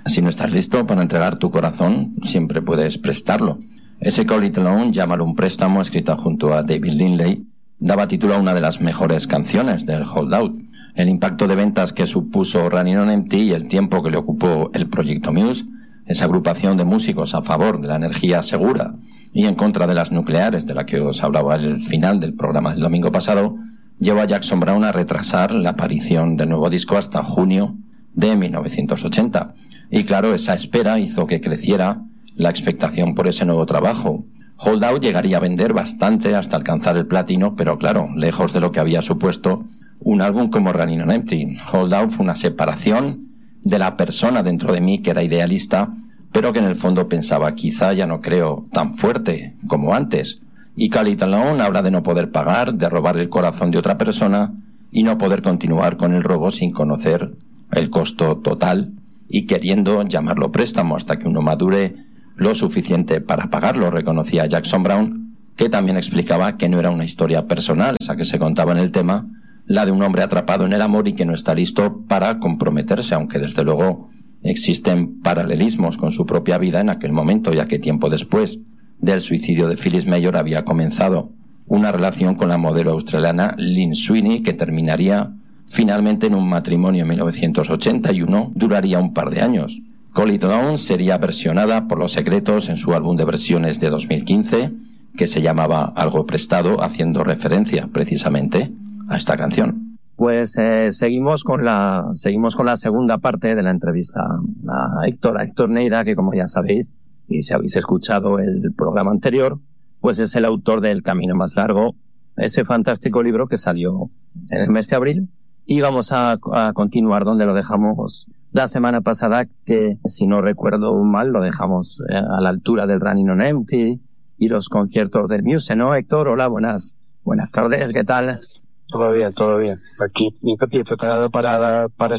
Si no estás listo para entregar tu corazón, siempre puedes prestarlo. Ese Call It Alone, llámalo un préstamo, escrita junto a David Lindley, daba título a una de las mejores canciones del Holdout. El impacto de ventas que supuso Running on Empty y el tiempo que le ocupó el proyecto Muse, esa agrupación de músicos a favor de la energía segura y en contra de las nucleares, de la que os hablaba al final del programa del domingo pasado, llevó a Jackson Browne a retrasar la aparición del nuevo disco hasta junio de 1980. Y claro, esa espera hizo que creciera la expectación por ese nuevo trabajo. Holdout llegaría a vender bastante hasta alcanzar el platino, pero claro, lejos de lo que había supuesto un álbum como Running on Empty. Holdout fue una separación de la persona dentro de mí que era idealista, pero que en el fondo pensaba, quizá ya no creo tan fuerte como antes. Y Call It Alone habla de no poder pagar, de robar el corazón de otra persona y no poder continuar con el robo sin conocer el costo total y queriendo llamarlo préstamo hasta que uno madure lo suficiente para pagarlo, reconocía Jackson Browne, que también explicaba que no era una historia personal esa que se contaba en el tema, la de un hombre atrapado en el amor y que no está listo para comprometerse, aunque desde luego existen paralelismos con su propia vida en aquel momento, ya que tiempo después del suicidio de Phyllis Mayor había comenzado una relación con la modelo australiana Lynn Sweeney, que terminaría finalmente en un matrimonio en 1981, duraría un par de años. Call It Alone sería versionada por Los Secretos en su álbum de versiones de 2015, que se llamaba Algo Prestado, haciendo referencia precisamente a esta canción. Pues seguimos con la segunda parte de la entrevista a Héctor Neira, que como ya sabéis, y si habéis escuchado el programa anterior, pues es el autor de El Camino Más Largo, ese fantástico libro que salió en el mes de abril. Y vamos a continuar donde lo dejamos la semana pasada, que si no recuerdo mal lo dejamos a la altura del Running on Empty y los conciertos del Muse, ¿no, Héctor? Hola, buenas tardes, ¿qué tal? Todo bien. Aquí, preparado para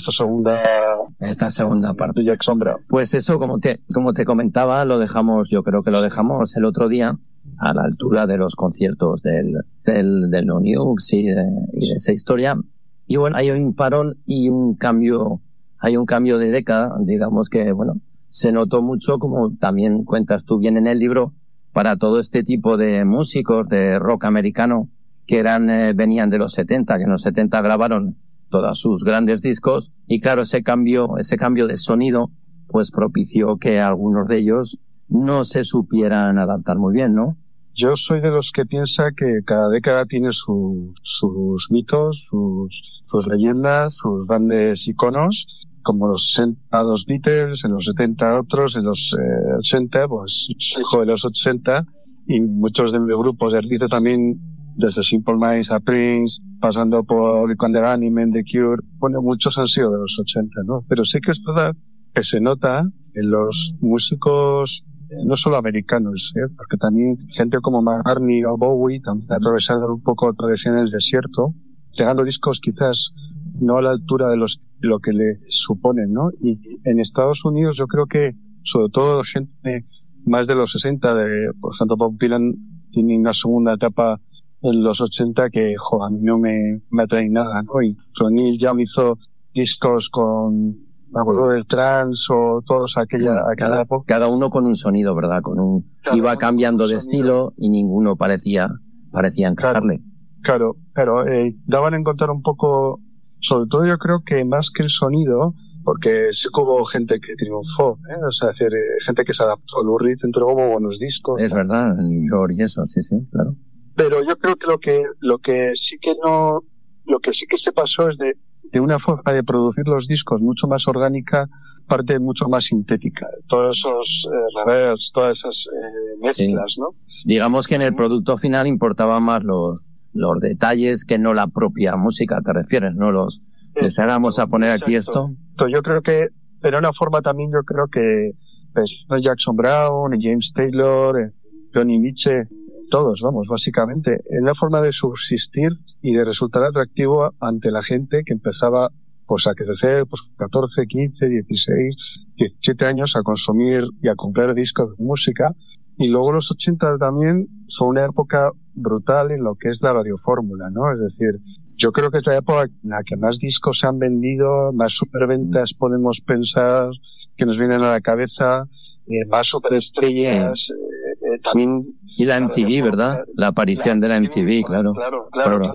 esta segunda parte. Jackson Browne. Pues eso, como te comentaba, yo creo que lo dejamos el otro día a la altura de los conciertos del No Nukes y de esa historia. Y bueno, hay un parón y un cambio de década, digamos que, bueno, se notó mucho, como también cuentas tú bien en el libro, para todo este tipo de músicos de rock americano que venían de los 70, que en los 70 grabaron todos sus grandes discos, y claro, ese cambio de sonido, pues propició que algunos de ellos no se supieran adaptar muy bien, ¿no? Yo soy de los que piensa que cada década tiene sus mitos, sus leyendas, sus grandes iconos, como los 60 los Beatles, en los 70 otros, en los 80, pues hijo de los 80, y muchos de mis grupos de artistas también, desde Simple Minds a Prince, pasando por The Anime, The Cure, bueno, muchos han sido de los 80, ¿no? Pero sí que es verdad que se nota en los músicos, no solo americanos, porque también gente como McCartney o Bowie también atravesaron un poco tradiciones del desierto, llegando discos quizás no a la altura de lo que le suponen, ¿no? Y en Estados Unidos yo creo que, sobre todo gente más de los 60, por ejemplo, Bob Dylan tiene una segunda etapa en los 80 que, a mí no me atrae nada, ¿no? Y Neil Young hizo discos con el trance o todos aquella época. Cada uno con un sonido, ¿verdad? Iba cambiando de estilo y ninguno parecía encajarle. Claro, pero daban a encontrar un poco, sobre todo yo creo que más que el sonido, porque sí que hubo gente que triunfó, o sea, gente que se adaptó. Lou Reed entregó buenos discos. Es verdad, en New York y eso, sí, claro. Pero yo creo que lo que sí que se pasó es de una forma de producir los discos mucho más orgánica, parte mucho más sintética. Todos esos reverbs, todas esas mezclas, sí, ¿no? Digamos que en el producto final importaban más los detalles que no la propia música, te refieres, ¿no? Les vamos a poner aquí esto. Yo creo que era una forma también, yo creo que pues, Jackson Browne, James Taylor, Johnny Mitchell, todos, básicamente, en una forma de subsistir y de resultar atractivo ante la gente que empezaba pues a crecer, pues 14, 15, 16, 17 años a consumir y a comprar discos de música. Y luego los 80 también son una época brutal en lo que es la radiofórmula, ¿no? Es decir, yo creo que es la época en la que más discos se han vendido, más superventas podemos pensar que nos vienen a la cabeza, más superestrellas, también... Y la MTV, ¿verdad? La aparición de la MTV, claro. Claro.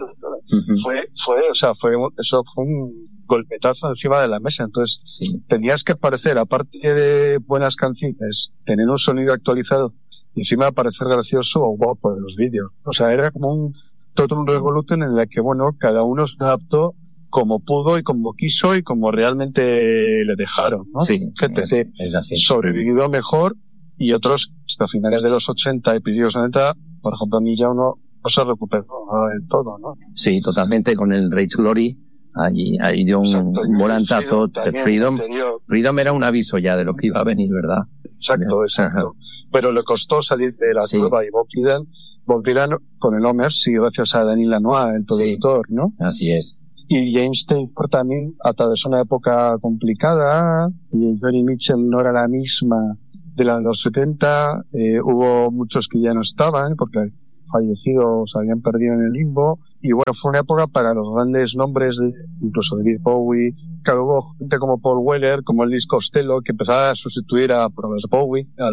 Eso fue un golpetazo encima de la mesa. Entonces, tenías que parecer, aparte de buenas canciones, tener un sonido actualizado y encima parecer gracioso o guapo en los vídeos. O sea, era como todo un revolution en el que, bueno, cada uno se adaptó como pudo y como quiso y como realmente le dejaron, ¿no? Sí, gente es así. Sobrevivió mejor y otros, hasta finales de los 80 y principios de los 90, por ejemplo, a mí ya no se recuperó del todo, ¿no? Sí, totalmente, con el Rage Glory, ahí dio un volantazo de Freedom. Freedom era un aviso ya de lo que iba a venir, ¿verdad? Exacto. Pero le costó salir de la curva y Bob Dylan con el Homer, sí, gracias a Denis Lanois, el productor, ¿no? Así es. Y James Taylor también atravesó una época complicada, y Joni Mitchell no era la misma de la de los 70, hubo muchos que ya no estaban, porque fallecidos habían perdido en el limbo, y bueno, fue una época para los grandes nombres, incluso David Bowie, claro, hubo gente como Paul Weller, como Elvis Costello, que empezaba a sustituir a los Bowie, a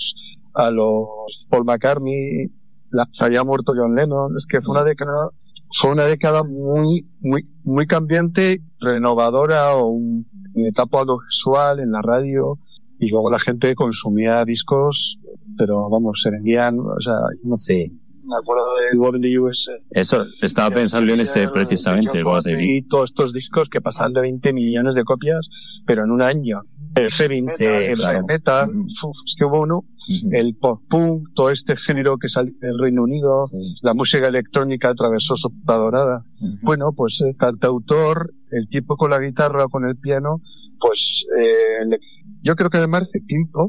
los Paul McCartney, se había muerto John Lennon. Es que fue una década muy cambiante, renovadora, una etapa audiovisual en la radio, y luego la gente consumía discos, pero vamos, se vendían, o sea, no sé. Me acuerdo del World in the US. Eso, estaba pensando en ese precisamente, el World y todos estos discos que pasaban de 20 millones de copias, pero en un año. El G20, el Metal, es que hubo uno, el pop-punk, todo este género que salió del Reino Unido, la música electrónica atravesó su época dorada. Bueno, pues el cantautor, el tipo con la guitarra o con el piano, pues yo creo que además cíclico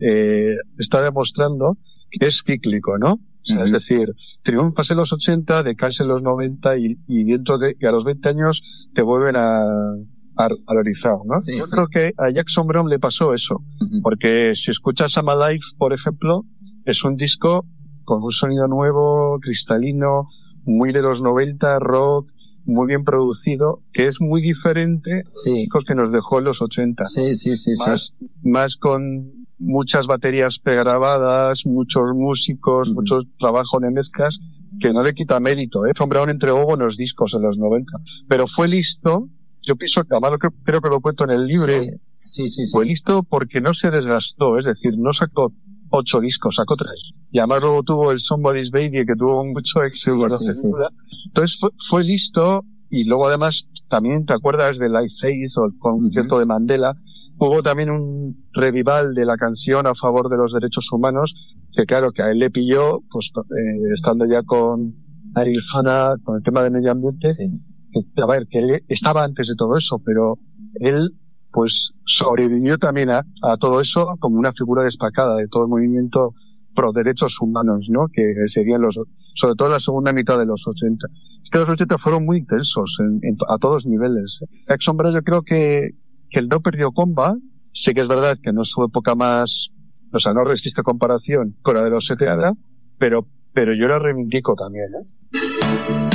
está demostrando que es cíclico, ¿no? Es decir, triunfas en los 80, decaes en los 90 y a los 20 años te vuelven a valorizar, ¿no? Yo creo que a Jackson Browne le pasó eso, porque si escuchas I'm Alive, por ejemplo, es un disco con un sonido nuevo, cristalino, muy de los 90, rock, muy bien producido, que es muy diferente que nos dejó en los 80. Más con muchas baterías pregrabadas, muchos músicos, mucho trabajo de mezclas, que no le quita mérito, Jackson Browne entregó buenos discos en los 90, pero fue listo. Yo pienso que, además creo que lo cuento en el libro, fue listo porque no se desgastó, es decir, no sacó 8 discos, sacó 3. Y además luego tuvo el Somebody's Baby, que tuvo mucho éxito. Entonces fue listo, y luego además, también te acuerdas del Live Face o el concierto de Mandela. Hubo también un revival de la canción a favor de los derechos humanos, que claro, que a él le pilló, pues, estando ya con Ariel Fana, con el tema del medio ambiente, a ver, que él estaba antes de todo eso, pero él, pues, sobrevivió también a todo eso como una figura destacada de todo el movimiento pro derechos humanos, ¿no? Que serían sobre todo la segunda mitad de los 80. Es que los 80 fueron muy intensos a todos niveles. Jackson Browne, yo creo que él no perdió comba. Sí que es verdad que no es su época más, o sea, no resiste comparación con la de los 70, pero yo la reivindico también,